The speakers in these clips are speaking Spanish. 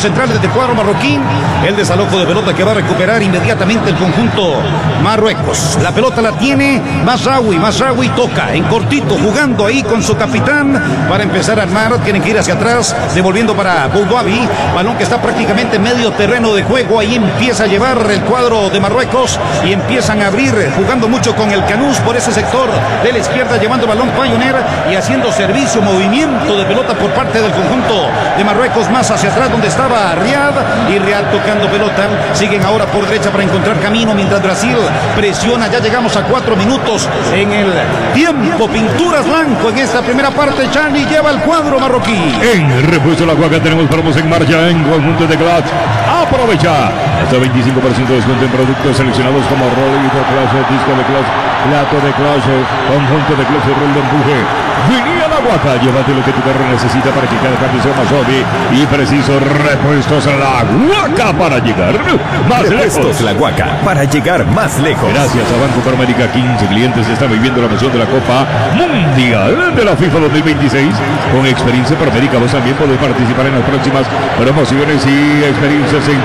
central desde el cuadro marroquí. El desalojo de pelota que va a recuperar inmediatamente el conjunto Marruecos. La pelota la tiene Mazraoui toca en cortito, jugando ahí con su capitán para empezar a armar. Tienen que ir hacia atrás, devolviendo para Boudaoui. Balón que está prácticamente en medio terreno de juego. Ahí empieza a llevar el cuadro de Marruecos y empiezan a abrir, jugando mucho con el Canús por ese sector de la izquierda, llevando balón Pioneer y haciendo servicio, movimiento de pelota por parte del conjunto de Marruecos, más hacia atrás donde estaba Riad, y Riad tocando pelota. Siguen ahora por derecha para encontrar camino mientras Brasil presiona. Ya llegamos a 4 minutos en el tiempo. Pinturas blanco en esta primera parte. Charlie lleva el cuadro marroquí. En repuesto la Guaca tenemos promos en marcha en conjunto de Clutch. Aprovecha hasta 25% de descuento en productos seleccionados como rolito de Clutch, disco de Clutch, plato de Clutch, conjunto de Clutch y rol de empuje. Venía la Guaca, llévate lo que tu carro necesita para que cada cambio sea más suave y preciso. Repuestos a la Guaca para llegar más lejos. La Guaca para llegar más lejos. Gracias a Banco Pamérica, 15 clientes están viviendo la emoción de la Copa Mundial de la FIFA 2026. Con experiencia Pamérica, vos también podés participar en las próximas promociones y experiencias en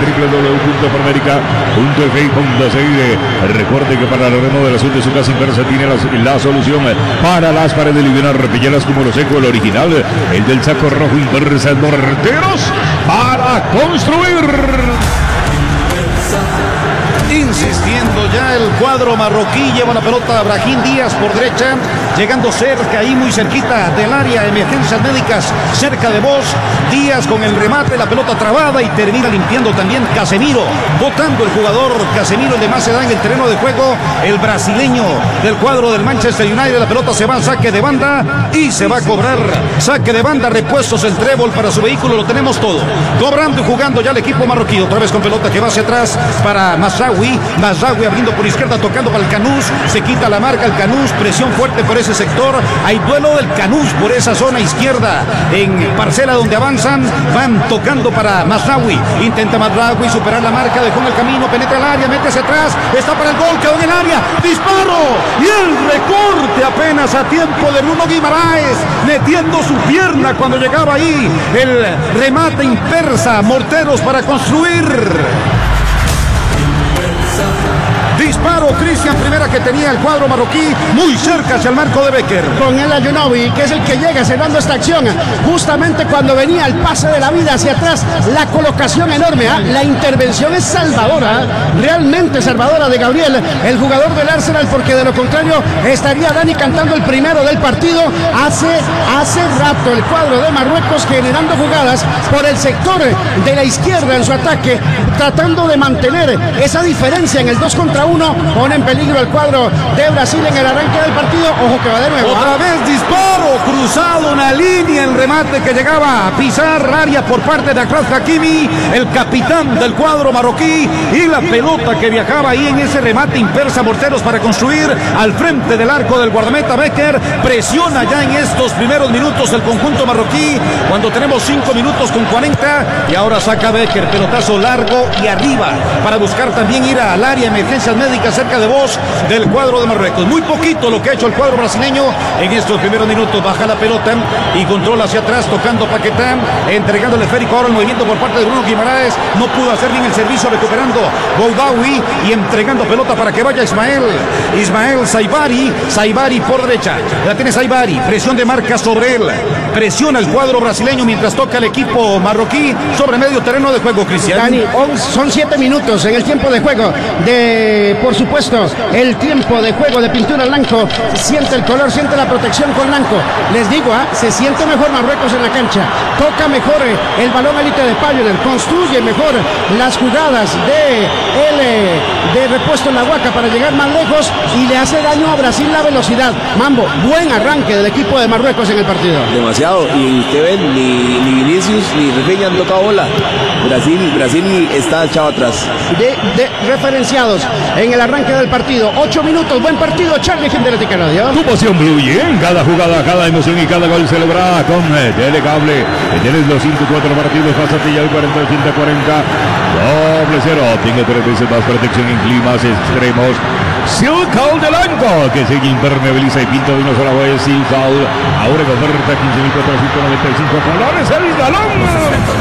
www.pamerica.fi.cl. Recuerde que para la remodelación de su casa inversa tiene la solución para las paredes livianas, repelleras como lo seco, el original, el del saco rojo inversa, morteros para construir. Insistiendo ya el cuadro marroquí, lleva la pelota a Brahim Díaz por derecha, llegando cerca, ahí muy cerquita del área, emergencias médicas, cerca de vos. Díaz con el remate, la pelota trabada y termina limpiando también Casemiro, botando el jugador Casemiro, el de más edad en el terreno de juego, el brasileño del cuadro del Manchester United. La pelota se va al saque de banda y se va a cobrar saque de banda, repuestos el trébol para su vehículo, lo tenemos todo, cobrando y jugando ya el equipo marroquí, otra vez con pelota que va hacia atrás para Mazraoui abriendo por izquierda, tocando para el Canús, se quita la marca el Canús, presión fuerte por ese sector, hay duelo del Canús por esa zona izquierda, en parcela donde avanzan, van tocando para Mazraoui, intenta Mazraoui superar la marca, dejó en el camino, penetra el área, mete hacia atrás, está para el gol, quedó en el área, disparo, y el recorte apenas a tiempo de Bruno Guimaraes, metiendo su pierna cuando llegaba ahí, el remate impersa, morteros para construir. Disparo Cristian, primera que tenía el cuadro marroquí, muy cerca hacia el marco de Becker. Con el Ayunovi, que es el que llega cerrando esta acción, justamente cuando venía el pase de la vida hacia atrás, la colocación enorme, la intervención es salvadora, realmente salvadora de Gabriel, el jugador del Arsenal, porque de lo contrario estaría Dani cantando el primero del partido. Hace rato el cuadro de Marruecos generando jugadas por el sector de la izquierda en su ataque, tratando de mantener esa diferencia en el 2 contra 1, pone en peligro el cuadro de Brasil en el arranque del partido. Ojo que va de nuevo. Otra vez disparo cruzado, una línea, el remate que llegaba a pisar área por parte de Achraf Hakimi, el capitán del cuadro marroquí, y la pelota que viajaba ahí en ese remate impersa, morteros para construir al frente del arco del guardameta Becker. Presiona ya en estos primeros minutos el conjunto marroquí, cuando tenemos 5 minutos con 40, y ahora saca Becker, pelotazo largo y arriba para buscar también ir al área, emergencias médicas cerca de vos del cuadro de Marruecos. Muy poquito lo que ha hecho el cuadro brasileño en estos primeros minutos. Baja la pelota y controla hacia atrás, tocando Paquetá, entregando el esférico. Ahora el movimiento por parte de Bruno Guimaraes, no pudo hacer bien el servicio, recuperando Boudaoui y entregando pelota para que vaya Ismael Saibari por derecha. La tiene Saibari, presión de marca sobre él, presiona el cuadro brasileño mientras toca el equipo marroquí sobre medio terreno de juego. Cristian, Dani, son 7 minutos en el tiempo de juego de, por supuesto, el tiempo de juego de pintura blanco. Siente el color, siente la protección con blanco. Les digo, se siente mejor Marruecos en la cancha, toca mejor el balón élite de Pioneer, construye mejor las jugadas de repuesto en la Guaca para llegar más lejos, y le hace daño a Brasil la velocidad. Mambo, buen arranque del equipo de Marruecos en el partido. Demasiado, y usted ve, ni Vinicius ni Rafinha han tocado bola. Brasil está echado atrás. De referenciados en el arranque del partido. 8 minutos, buen partido, Charlie Genderetica Radio. Tu pasión Blue, en cada jugada, cada emoción y cada gol celebra con Telecable. Tienes los 104 partidos, pásate ya al 40-80-40. Doble cero, tenga 3 veces más protección en climas extremos. Silcal de Blanco, que se impermeabiliza y pinta de una sola vez. Silcal, ahora con oferta 15.495 colores el galón.